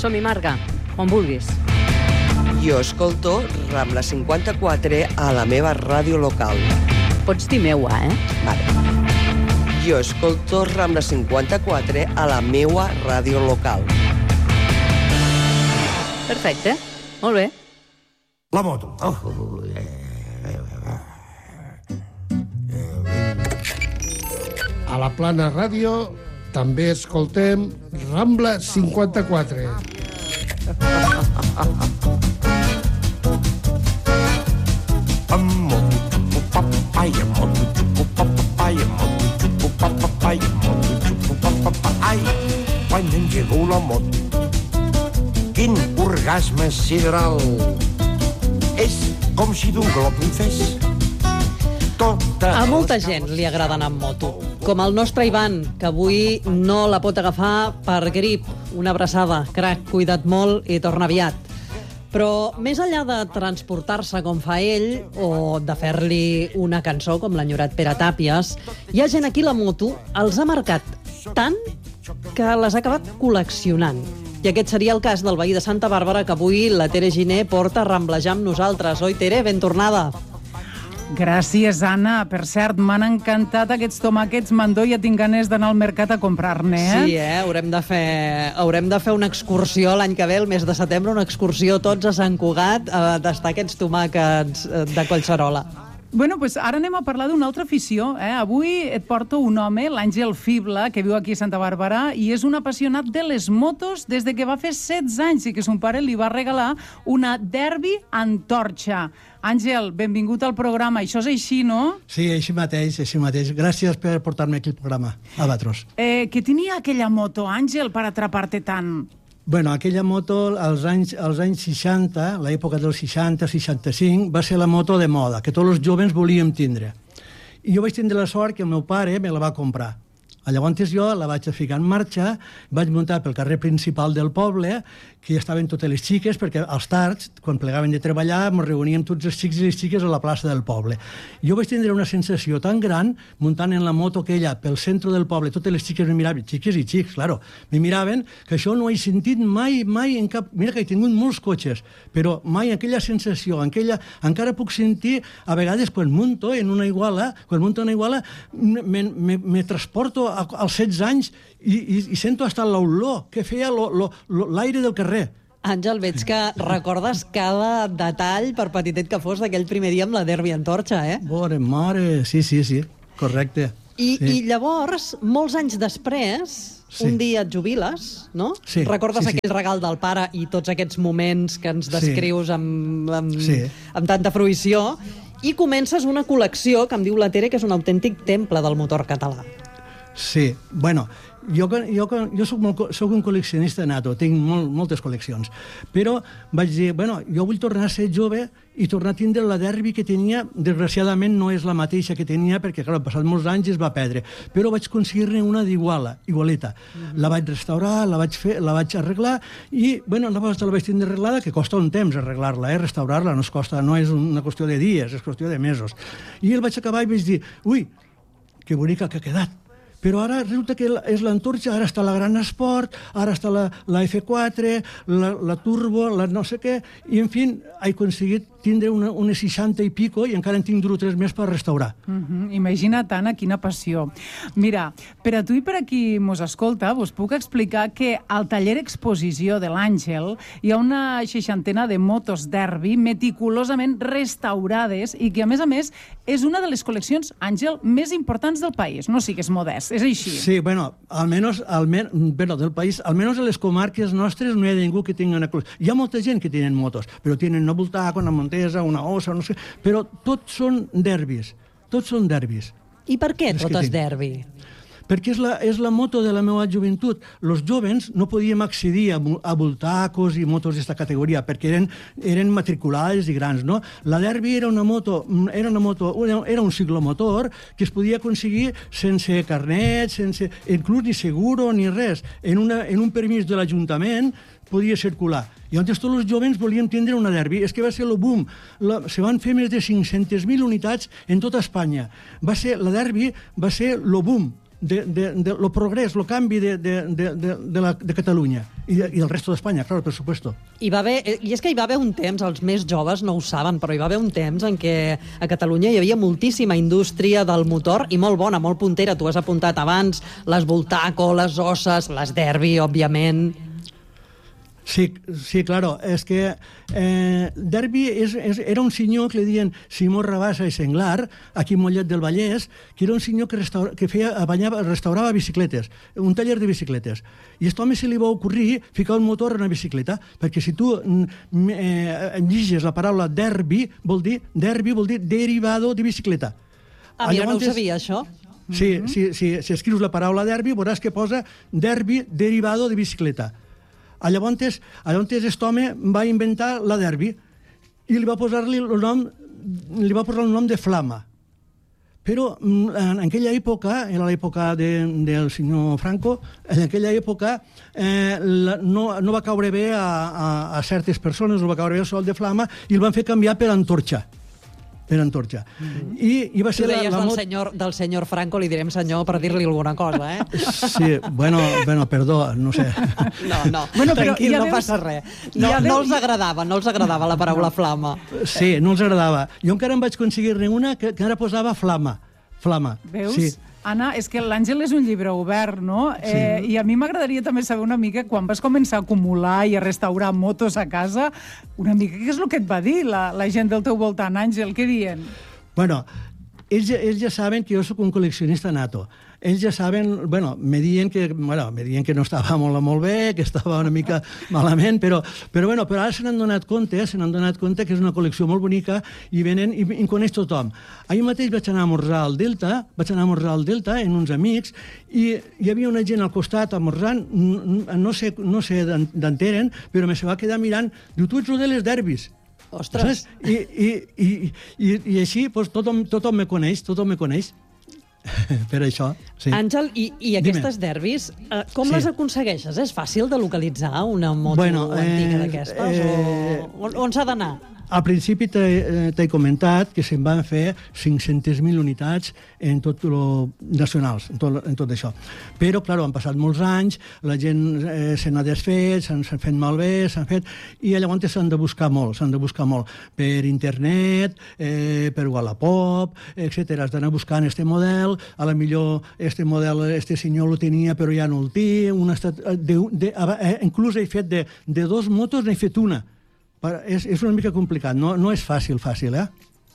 Som-hi, Marga, quan vulguis. Jo escolto Rambla 54 a la meva ràdio local. Pots dir meua, Vale. Jo escolto Rambla 54 a la meua ràdio local. Perfecte, molt bé. La moto. A la Plana Ràdio també escoltem Rambla 54. Ai, quan engego la moto, quin orgasme sideral. És com si d'un glob li fes tota... A molta gent li agrada anar amb moto, com el nostre Ivan, que avui no la pot agafar per grip. Una abraçada, crac, cuida't molt i torna aviat. Però més enllà de transportar-se com fa ell o de fer-li una cançó com l'enyorat Pere Tàpies, hi ha gent aquí la moto els ha marcat tant que les ha acabat col·leccionant. I aquest seria el cas del veí de Santa Bàrbara que avui la Tere Giner porta a ramblejar amb nosaltres. Oi, Tere? Ben tornada. Gràcies, Anna. Per cert, m'han encantat aquests tomàquets mandó i ja tinc ganes d'anar al mercat a comprar-ne, Sí, haurem de fer una excursió l'any que ve, el mes de setembre, una excursió tots a Sant Cugat a tastar aquests tomàquets de Collserola. Bueno, pues ara anem a parlar d'una altra afició. Avui et porto un home, l'Àngel Fibla, que viu aquí a Santa Bàrbara i és un apassionat de les motos des de que va fer 16 anys i que son pare li va regalar una Derbi Antorcha. Àngel, benvingut al programa. Això és així, no? Sí, així mateix. Gràcies per portar-me aquí al programa, Albatros. Què tenia aquella moto, Àngel, per atrapar-te tant? Bueno, aquella moto, als anys 60, l'època dels 60-65, va ser la moto de moda, que tots els joves volíem tindre. I jo vaig tindre la sort que el meu pare me la va comprar. Llavors jo la vaig ficar en marxa, vaig muntar pel carrer principal del poble, que hi estaven totes les xiques, perquè als tards, quan plegaven de treballar, ens reuníem tots els xics i les xiques a la plaça del poble. Jo vaig tindre una sensació tan gran, muntant en la moto aquella pel centre del poble, totes les xiques me miraven, xiques i xics, claro, me miraven, que això no he sentit mai en cap... Mira que he tingut molts cotxes, però mai aquella sensació, encara puc sentir, a vegades, quan munto en una iguala, me transporto als 16 anys i sento hasta l'olor que feia l'aire del carrer. Àngel, veig que recordes cada detall, per petitet que fos, d'aquell primer dia amb la Derbi Antorcha, Bona mare, sí, correcte. I llavors, molts anys després, un dia et jubiles, no? Sí. Recordes aquell regal del pare i tots aquests moments que ens descrius amb tanta fruïció, i comences una col·lecció que em diu la Tere que és un autèntic temple del motor català. Sí, bueno, jo soc un col·leccionista nato, tinc moltes col·leccions, però vaig dir, bueno, jo vull tornar a ser jove i tornar a tindre la Derbi que tenia. Desgraciadament no és la mateixa que tenia perquè, clar, passat molts anys es va perdre, però vaig aconseguir-ne una igualeta. La vaig restaurar, la vaig arreglar i, bueno, la vaig tindre arreglada, que costa un temps arreglar-la, restaurar-la, no és una qüestió de dies, és qüestió de mesos. I el vaig acabar i vaig dir, ui, que bonica que ha quedat. Però ara resulta que és l'Antorcha, ara està la Gran Esport, ara està la F4, la Turbo, la no sé què, i en fi, he aconseguit tindre unes 60 i pico i encara en tinc 2 o 3 més per restaurar. Imagina't, Anna, quina passió. Mira, per a tu i per a qui mos escolta, vos puc explicar que al taller exposició de l'Àngel hi ha una 60ena de motos Derbi meticulosament restaurades i que, a més, és una de les col·leccions, Àngel, més importants del país. No sigues modest, és així. Sí, bueno, almenys del país, almenys a les comarques nostres no hi ha ningú que tingui una col·lecció. Hi ha molta gent que tenen motos, però tenen una Voltaco, una Montesa, una Ossa, no sé, però tots són derbis. I per què totes Derbi? Perquè és la moto de la meva joventut. Els jovens no podíem accedir a Voltacos i motos d'aquesta categoria perquè eren matriculades i grans, no? La Derbi era un ciclomotor que es podia aconseguir sense carnet, sense inclús ni seguro ni res. En un permís de l'Ajuntament podia circular. I llavors tots els jovens volíem tindre una Derbi. És que va ser el boom. Se van fer més de 500.000 unitats en tota Espanya. La Derbi va ser el boom. lo progrés, el canvi de Catalunya i del resto d'Espanya, claro, per supuesto. I és que hi va haver un temps, els més joves no ho saben, però hi va haver un temps en què a Catalunya hi havia moltíssima indústria del motor i molt bona, molt puntera. Tu has apuntat abans les Voltaco, les Osses, les Derbi, òbviament. Sí, claro, és que Derbi era un senyor que li deien Simó Rabassa i Senglar, aquí a Mollet del Vallès, que era un senyor que restaurava bicicletes, un taller de bicicletes. I a aquest home se li va ocorrir ficar un motor en una bicicleta, perquè si tu llegis la paraula derbi, vol dir derivado de bicicleta. Mira, no ho sabia, això. Sí, si escrius la paraula derbi, veuràs que posa derbi derivado de bicicleta. Llavors, aquest home va inventar la Derbi i li va posar el nom de Flama. Però en aquella època, era l'època del senyor Franco, en aquella època no va caure bé a certes persones, no va caure bé el sol de Flama i el van fer canviar per Antorcha. I va ser tu deies del senyor Franco, li direm senyor per dir-li alguna cosa, eh? Sí, bueno, perdó, no sé. No, tranquil, no passa res. No els agradava la paraula flama. Sí, no els agradava. Jo encara em vaig aconseguir-ne una que ara posava flama. Veus? Sí. Anna, és que l'Àngel és un llibre obert, no? Sí. I a mi m'agradaria també saber una mica, quan vas començar a acumular i a restaurar motos a casa, una mica què és el que et va dir la gent del teu voltant, Àngel? Què diuen? Bueno, ells ja saben que jo sóc un col·leccionista nato. Ells ja saben, me diuen que no estava molt bé, que estava una mica malament, però ara se n'han donat compte que és una col·lecció molt bonica i venen i coneix tothom. Ahir mateix vaig anar a esmorzar al Delta en uns amics i hi havia una gent al costat esmorzant, no sé d'on eren, però me se va quedar mirant, diu, tu ets el de les derbis. Ostres! I així tothom me coneix. Per això, sí. Àngel, i aquestes derbis, com les aconsegueixes? És fàcil de localitzar una moto antiga d'aquestes? On s'ha d'anar? Al principi t'he comentat que se'n van fer 500.000 unitats en tot lo nacionals, en tot això. Però, clar, han passat molts anys, la gent se n'ha desfet, s'han fet malbé, i llavors s'han de buscar molt, per internet, per Wallapop, etc. Has d'anar buscant este model, a la millor este model, este senyor lo tenia però ja no el té, inclús he fet de dos motos, n'he fet una. És una mica complicat, no és fàcil, eh?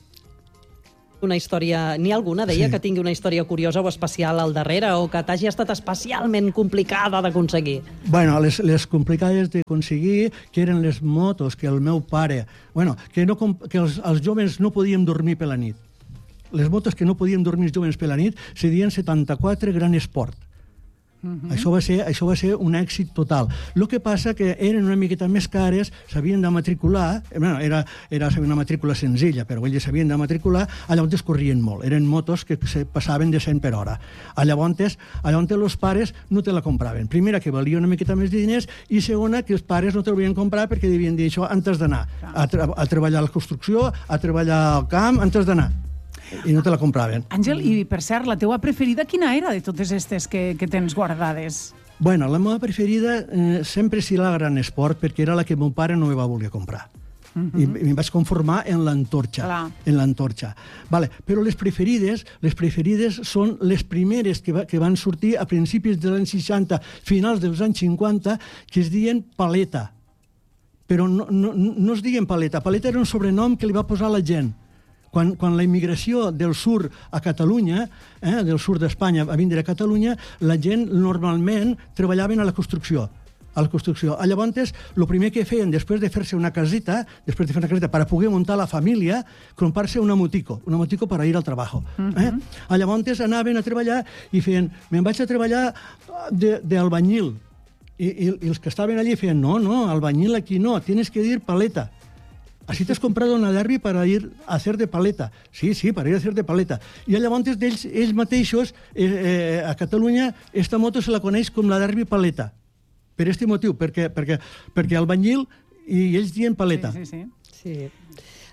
Una història... N'hi ha alguna, deia, que tingui una història curiosa o especial al darrere o que t'hagi estat especialment complicada d'aconseguir? Bueno, les complicades d'aconseguir, que eren les motos que el meu pare... que els joves no podíem dormir per la nit. Les motos que no podíem dormir els joves per la nit se deien 74 Gran Sport. Això va ser un èxit total. El que passa que eren una miqueta més cares, s'havien de matricular, era una matrícula senzilla, però ells s'havien de matricular, llavors corrien molt. Eren motos que se passaven de 100 per hora. Llavors els pares no te la compraven. Primera, que valia una miqueta més de diners, i segona, que els pares no te la volien comprar perquè devien dir això antes d'anar a treballar a la construcció, a treballar al camp, antes d'anar. I no te la compraven. Àngel, i per cert, la teua preferida quina era de totes aquestes que tens guardades? Bueno, la meva preferida sempre serà la Gran Sport, perquè era la que meu pare no me va voler comprar. I em vaig conformar en l'Antorcha. Vale. Però les preferides són les primeres que van sortir a principis dels anys 60, finals dels anys 50, que es diuen Paleta. Però no es diuen Paleta. Paleta era un sobrenom que li va posar la gent. Quan la immigració del sud a Catalunya, del sud d'Espanya a vindre a Catalunya, la gent normalment treballaven a la construcció. Llavors, el primer que feien després de fer una casita per poder muntar la família, comprar-se una motico per ir al treball. Llavors anaven a treballar i feien, me'n vaig a treballar d'albañil. I els que estaven allí feien, no, albañil aquí no, tienes que dir paleta. Así te has comprado una Derbi para ir a hacer de paleta. Sí, para ir a hacer de paleta. I llavors ells mateixos, a Catalunya, esta moto se la coneix com la Derbi paleta. Per aquest motiu, perquè albañil i ells diuen paleta. Sí.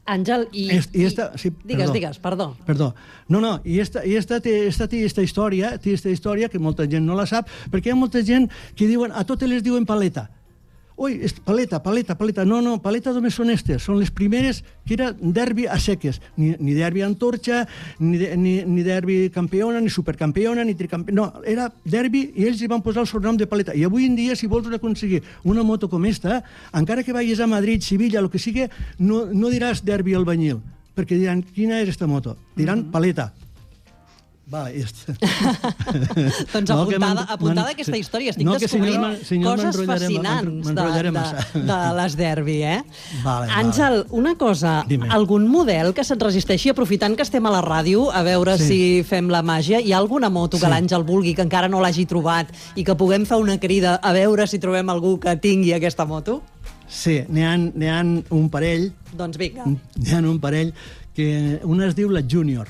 Àngel, digues, perdó. No, i esta té esta història que molta gent no la sap, perquè hi ha molta gent que diuen, a totes les diuen paleta. Ui, paleta. No, paleta només són estes. Són les primeres que era derbi a seques. Ni derbi antorxa, ni derbi campiona, ni supercampiona, ni tricampiona. No, era derbi i ells hi van posar el sobrenom de paleta. I avui en dia, si vols aconseguir una moto com esta, encara que vagis a Madrid, Sevilla, el que sigui, no diràs derbi albañil, perquè diran, quina és esta moto? Diran paleta. Vale, doncs apuntada aquesta història. Estic descobrint coses fascinants de les derbi, Àngel, una cosa, algun model que se't resisteixi, aprofitant que estem a la ràdio, a veure si fem la màgia, hi ha alguna moto que l'Àngel vulgui, que encara no l'hagi trobat, i que puguem fer una crida a veure si trobem algú que tingui aquesta moto? Sí, n'hi ha un parell. Doncs vinga. N'hi ha un parell que una es diu la Junior,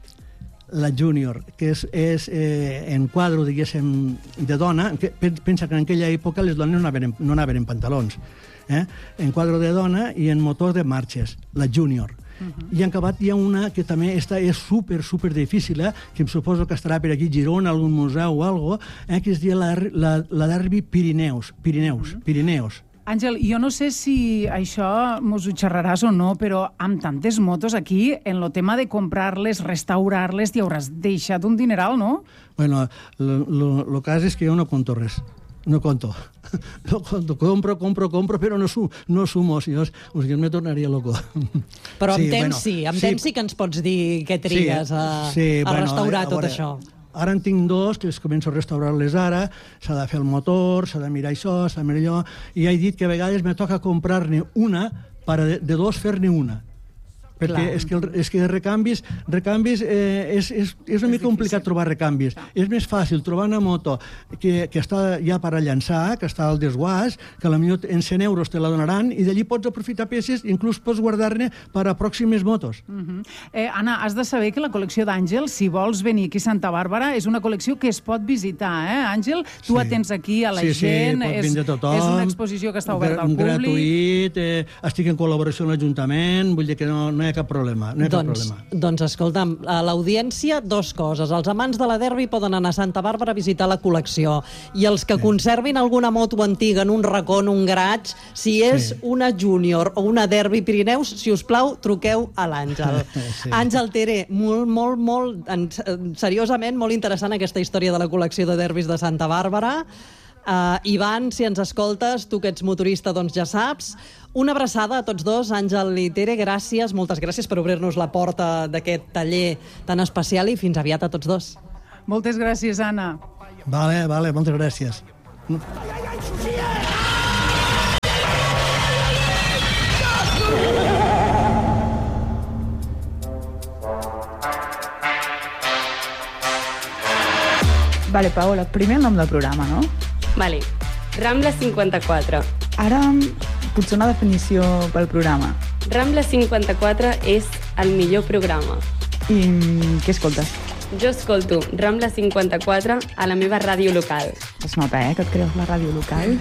que és en quadre, diguéssim, de dona. Pensa que en aquella època les dones no anaven en pantalons. En quadre de dona i en motor de marxes, la Junior. I en acabat hi ha una que també és super difícil, que em suposo que estarà per aquí a Girona, algun museu o alguna cosa, que es diu la Derbi Pirineus. Àngel, jo no sé si això mos ho xerraràs o no, però amb tantes motos aquí, en el tema de comprar-les, restaurar-les, t'hi hauràs deixat un dineral, no? Bueno, el cas és que jo no conto res. No conto. Compro, però no sumo. Si jo me tornaria loco. Però amb temps sí que ens pots dir què trigues a restaurar tot això. Ara en tinc dos, que els començo a restaurar-les ara, s'ha de fer el motor, s'ha de mirar això, s'ha de mirar allò, i he dit que a vegades me toca comprar-ne una per de dos fer-ne una. Perquè és que recanvis és una mica complicat trobar recanvis. És més fàcil trobar una moto que està ja per a llançar, que està al desguàs, que potser en 100 euros te la donaran, i d'allí pots aprofitar peces i inclús pots guardar-ne per a pròximes motos. Anna, has de saber que la col·lecció d'Àngel, si vols venir aquí a Santa Bàrbara, és una col·lecció que es pot visitar, Àngel? Tu atens aquí a la gent, és una exposició que està oberta al públic. Gratuït, estic en col·laboració amb l'Ajuntament, vull dir que no hi ha cap problema. Doncs escolta'm, a l'audiència, dues coses. Els amants de la derbi poden anar a Santa Bàrbara a visitar la col·lecció, i els que conservin alguna moto antiga en un racó, en un garatge, si és una Junior o una derbi Pirineus, si us plau, truqueu a l'Àngel. Àngel Tere, molt, seriosament, molt interessant aquesta història de la col·lecció de derbis de Santa Bàrbara. Ivan, si ens escoltes, tu que ets motorista, doncs ja saps. Una abraçada a tots dos, Àngel i Tere, gràcies, moltes gràcies per obrir-nos la porta d'aquest taller tan especial, i fins aviat a tots dos. Moltes gràcies, Anna. Vale, moltes gràcies. Vale, Paola, primer el nom del programa, no? Vale, Rambla 54. Ara, potser una definició pel programa. Rambla 54 és el millor programa. I què escoltes? Jo escolto Rambla 54 a la meva ràdio local. Es nota, que et creus la ràdio local?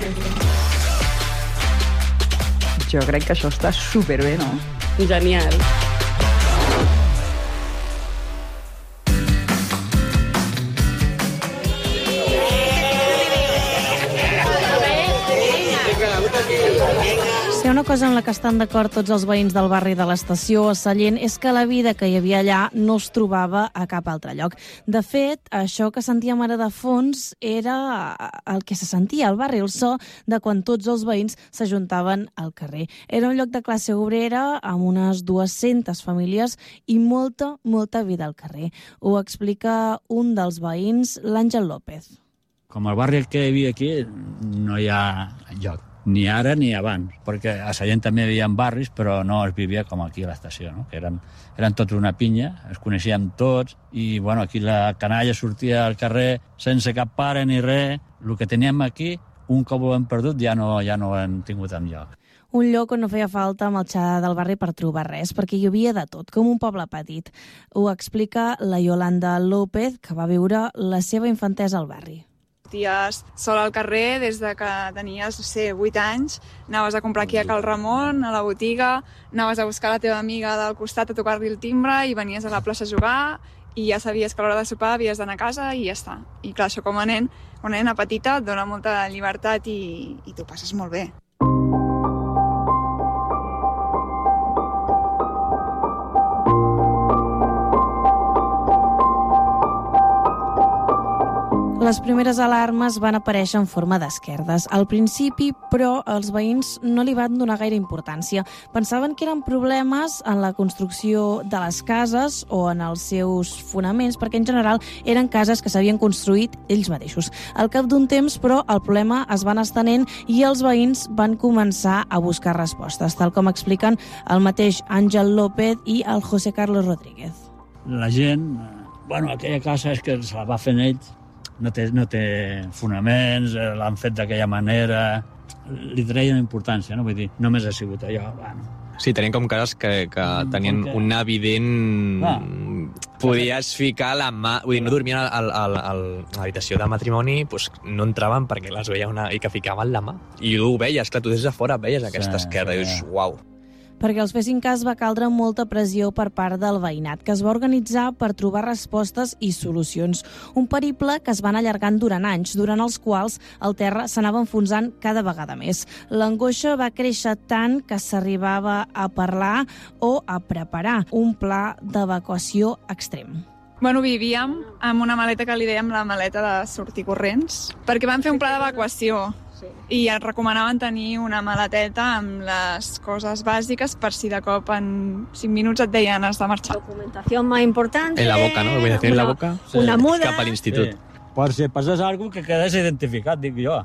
Jo crec que això està superbé, no? Genial. Si hi ha una cosa en la que estan d'acord tots els veïns del barri de l'Estació a Sallent és que la vida que hi havia allà no es trobava a cap altre lloc. De fet, això que sentíem ara de fons era el que se sentia al barri, el so de quan tots els veïns s'ajuntaven al carrer. Era un lloc de classe obrera amb unes 200 famílies i molta vida al carrer. Ho explica un dels veïns, l'Àngel López. Com el barri que hi havia aquí no hi ha lloc. Ni ara ni abans, perquè a Sallent també hi havia barris, però no es vivia com aquí a l'estació, no? Que eren tots una pinya, es coneixíem tots, i bueno, aquí la canalla sortia al carrer sense cap pare ni res. El que teníem aquí, un cop ho hem perdut, ja no ho hem tingut enlloc. Un lloc on no feia falta marxar del barri per trobar res, perquè hi havia de tot, com un poble petit. Ho explica la Yolanda López, que va viure la seva infantesa al barri. Sorties sola al carrer des de que tenies, 8 anys, anaves a comprar aquí a Cal Ramon, a la botiga, anaves a buscar la teva amiga del costat a tocar-li el timbre i venies a la plaça a jugar i ja sabies que a l'hora de sopar havies d'anar a casa i ja està. I clar, això com a nen, una nena petita, et dona molta llibertat i t'ho passes molt bé. Les primeres alarmes van aparèixer en forma d'esquerdes. Al principi, però, els veïns no li van donar gaire importància. Pensaven que eren problemes en la construcció de les cases o en els seus fonaments, perquè en general eren cases que s'havien construït ells mateixos. Al cap d'un temps, però, el problema es va anar estenent i els veïns van començar a buscar respostes, tal com expliquen el mateix Àngel López i el José Carlos Rodríguez. La gent, aquella casa és que se la va fent ells, no té fonaments, l'han fet d'aquella manera, li treien importància, no? Vull dir, només ha sigut allò, Sí, tenien com cases que tenien una evident... Podies ficar la mà... Vull dir, no dormien a l'habitació de matrimoni, doncs no entraven perquè les veia i que ficaven la mà. I tu ho veies, clar, tu des de fora veies aquesta esquerda i dius, uau. Perquè els fessin cas va caldre molta pressió per part del veïnat, que es va organitzar per trobar respostes i solucions. Un periple que es va anar allargant durant anys, durant els quals el terra s'anava enfonsant cada vegada més. L'angoixa va créixer tant que s'arribava a parlar o a preparar un pla d'evacuació extrem. Vivíem amb una maleta que li dèiem la maleta de sortir corrents, perquè vam fer un pla d'evacuació. I et recomanaven tenir una maleteta amb les coses bàsiques per si de cop en 5 minuts et deien has de marxar. Documentació més important. En la boca, ¿no? En la boca. Una muda. Cap a l'institut. Sí. Per si passes alguna cosa que quedés identificat, dic jo.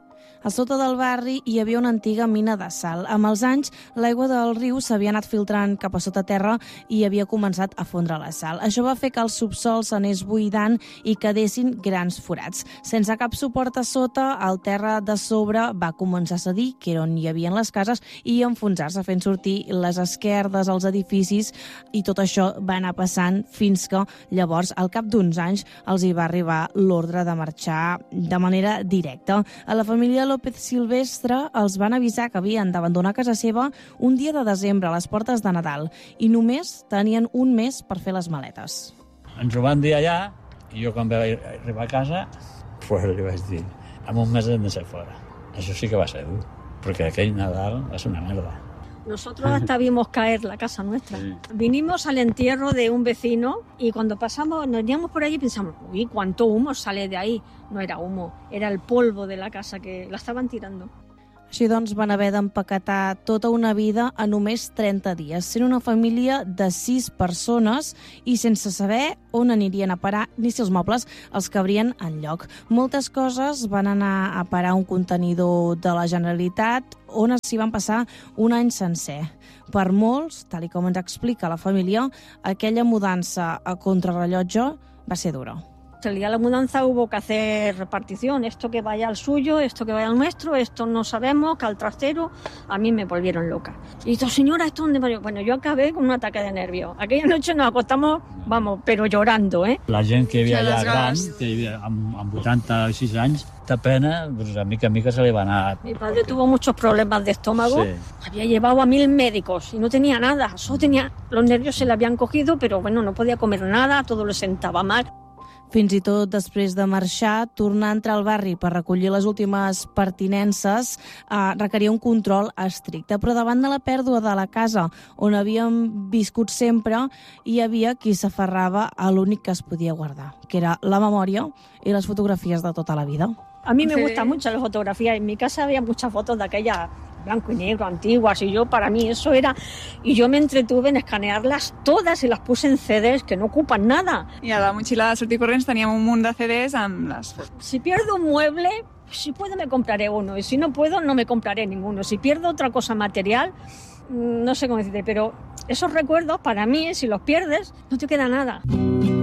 A sota del barri hi havia una antiga mina de sal. Amb els anys, l'aigua del riu s'havia anat filtrant cap a sota terra i havia començat a fondre la sal. Això va fer que el subsol s'anés buidant i quedessin grans forats. Sense cap suport a sota, el terra de sobre va començar a cedir, que era on hi havia les cases, i enfonsar-se, fent sortir les esquerdes, els edificis, i tot això va anar passant fins que llavors, al cap d'uns anys, els hi va arribar l'ordre de marxar de manera directa. A la família López Silvestre els van avisar que havien d'abandonar casa seva un dia de desembre a les portes de Nadal i només tenien un mes per fer les maletes. Ens ho van dir allà i jo quan vaig arribar a casa li vaig dir, en un mes hem de ser fora. Això sí que va ser dur, perquè aquell Nadal va ser una merda. Nosotros hasta vimos caer la casa nuestra. Sí. Vinimos al entierro de un vecino y cuando pasamos, nos íbamos por allí y pensamos, uy, cuánto humo sale de ahí. No era humo, era el polvo de la casa que la estaban tirando. Així doncs van haver d'empaquetar tota una vida a només 30 dies, sent una família de 6 persones i sense saber on anirien a parar ni si els mobles els cabrien enlloc. Moltes coses van anar a parar a un contenidor de la Generalitat on s'hi van passar un any sencer. Per molts, tal com ens explica la família, aquella mudança a contrarrellotge va ser dura. El día de la mudanza hubo que hacer repartición, esto que vaya al suyo, esto que vaya al nuestro, esto no sabemos, que al trastero. A mí me volvieron loca. Y dijo, señora, ¿esto dónde va? Bueno, yo acabé con un ataque de nervios. Aquella noche nos acostamos, pero llorando, ¿eh? La gent que hi havia allà gran, que hi havia amb 86 anys, de pena, pues a mica se li va anar. Mi padre tuvo muchos problemas de estómago, sí. Había llevado a 1000 médicos y no tenía nada, solo tenía, los nervios se le habían cogido, pero bueno, no podía comer nada, todo le sentaba mal. Fins i tot després de marxar, tornar a entrar al barri per recollir les últimes pertinences requeria un control estricte. Però davant de la pèrdua de la casa on havíem viscut sempre, hi havia qui s'aferrava a l'únic que es podia guardar, que era la memòria i les fotografies de tota la vida. A mí me gustan mucho las fotografías. En mi casa había muchas fotos de aquellas blanco y negro, antiguas, y yo, para mí eso era... Y yo me entretuve en escanearlas todas y las puse en CDs que no ocupan nada. I a la motxilla de sortir corrents teníem un munt de CDs amb les fotos. Si pierdo un mueble, si puedo me compraré uno, y si no puedo no me compraré ninguno. Si pierdo otra cosa material, no sé cómo decirte, pero esos recuerdos, para mí, si los pierdes, no te queda nada.